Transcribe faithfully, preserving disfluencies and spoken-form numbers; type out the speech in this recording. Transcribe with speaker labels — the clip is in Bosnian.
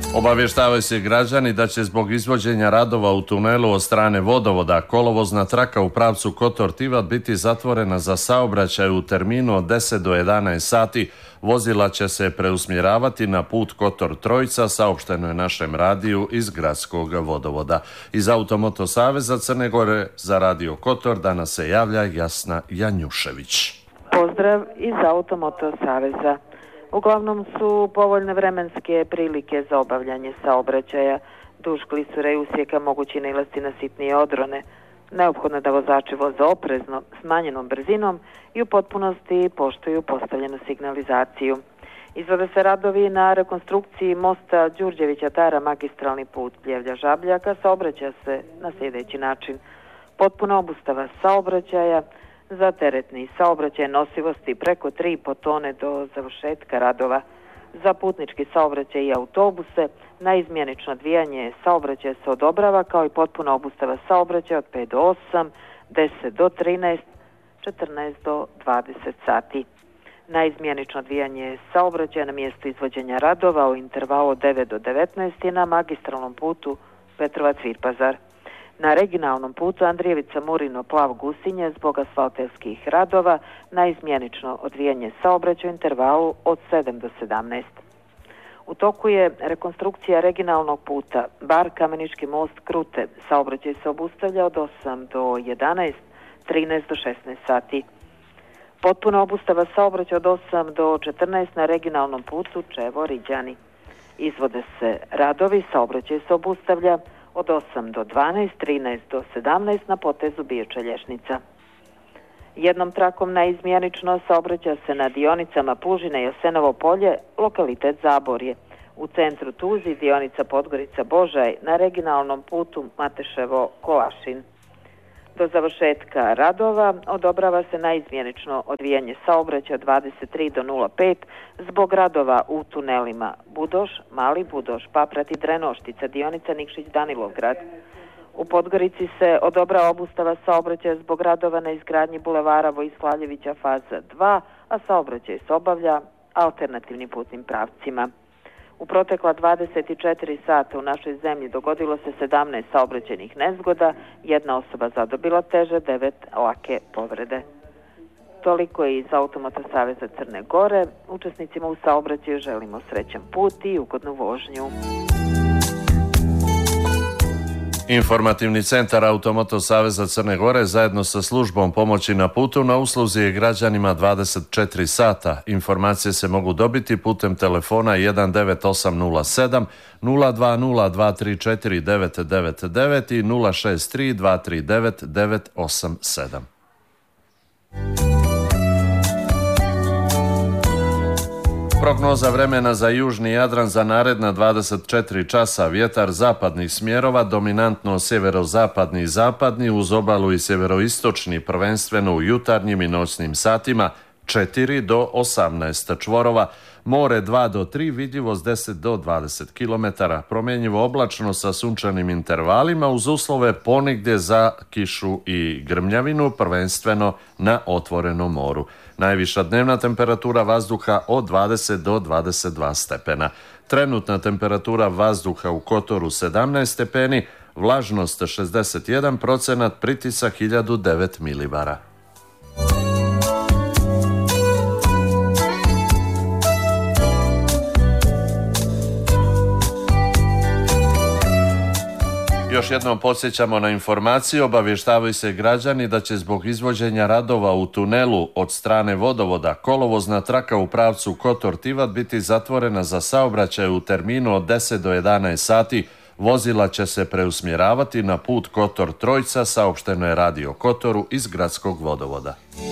Speaker 1: Obavještavaju se građani da će zbog izvođenja radova u tunelu od strane vodovoda kolovozna traka u pravcu Kotor-Tivat biti zatvorena za saobraćaj u terminu od deset do jedanaest sati. Vozila će se preusmjeravati na put Kotor-Trojica, saopšteno je našem radiju iz gradskog vodovoda. Iz Automoto Saveza Crne Gore za radio Kotor danas se javlja Jasna Janjušević.
Speaker 2: Pozdrav iz Automoto Saveza. Uglavnom su povoljne vremenske prilike za obavljanje saobraćaja. Duž klisura i usjeka mogući nailasci na sitnije odrone. Neophodno je da vozači voze oprezno, smanjenom brzinom i u potpunosti poštuju postavljenu signalizaciju. Izvode se radovi na rekonstrukciji mosta Đurđevića Tara, magistralni put Pljevlja-Žabljaka. Saobraća se na sljedeći način. Potpuna obustava saobraćaja za teretni saobraćaj nosivosti preko tri i po tone do završetka radova. Za putnički saobraćaj i autobuse naizmjenično odvijanje saobraćaja se odobrava, kao i potpuna obustava saobraćaja od pet do osam, deset do trinaest, četrnaest do dvadeset sati. Naizmjenično odvijanje saobraćaja na mjestu izvođenja radova u intervalu od devet do devetnaest na magistralnom putu Petrovac-Virpazar. Na regionalnom putu Andrijevica-Murino-Plav Gusinje zbog asfalterskih radova naizmjenično odvijanje saobraćaja u intervalu od sedam do sedamnaest. U toku je rekonstrukcija regionalnog puta Bar-Kamenički most Krute. Saobraćaj se obustavlja od osam do jedanaest, trinaest do šesnaest sati. Potpuna obustava saobraćaja od osam do četrnaest na regionalnom putu Čevo-Riđani. Izvode se radovi, saobraćaj se obustavlja od osam do dvanaest, trinaest do sedamnaest na potezu Bijeća-Lješnica. Jednom trakom naizmjenično saobraća se na dionicama Pužina i Jasenovo polje, lokalitet Zaborje. U centru Tuzi dionica Podgorica-Božaj, na regionalnom putu Mateševo-Kolašin. Do završetka radova odobrava se naizmjenično odvijanje saobraćaja od dvadeset tri do nula pet zbog radova u tunelima Budoš, Mali Budoš, Paprati, Drenoštica, dionica Nikšić-Danilovgrad. U Podgorici se odobrava obustava saobraćaja zbog radova na izgradnji bulevara Vojislavljevića faza dva, a saobraćaj se obavlja alternativnim putnim pravcima. U protekla dvadeset četiri sata u našoj zemlji dogodilo se sedamnaest saobraćajnih nezgoda, jedna osoba zadobila teže, devet lake povrede. Toliko je iz Automoto Saveza Crne Gore. Učesnicima u saobraćaju želimo srećan put i ugodnu vožnju.
Speaker 1: Informativni centar Automoto Saveza Crne Gore zajedno sa službom pomoći na putu na usluzi je građanima dvadeset četiri sata. Informacije se mogu dobiti putem telefona jedan devet osam nula sedam, nula dva nula dva tri četiri devet devet devet i nula šest tri dva tri devet devet osam sedam. Prognoza vremena za južni Jadran za naredna dvadeset četiri časa. Vjetar zapadnih smjerova, dominantno sjeverozapadni i zapadni, uz obalu i sjeveroistočni, prvenstveno u jutarnjim i noćnim satima, četiri do osamnaest čvorova. More dva do tri, vidljivost deset do dvadeset kilometara. Promjenjivo oblačno sa sunčanim intervalima uz uslove ponegdje za kišu i grmljavinu, prvenstveno na otvorenom moru. Najviša dnevna temperatura vazduha od dvadeset do dvadeset dva stepena. Trenutna temperatura vazduha u Kotoru sedamnaest stepeni, vlažnost šezdeset jedan procenat, pritisak hiljadu devet milibara. Još jednom podsjećamo na informaciju, obavještavaju se građani da će zbog izvođenja radova u tunelu od strane vodovoda kolovozna traka u pravcu Kotor-Tivat biti zatvorena za saobraćaj u terminu od deset do jedanaest sati. Vozila će se preusmjeravati na put Kotor-Trojica, saopšteno je radio Kotoru iz gradskog vodovoda.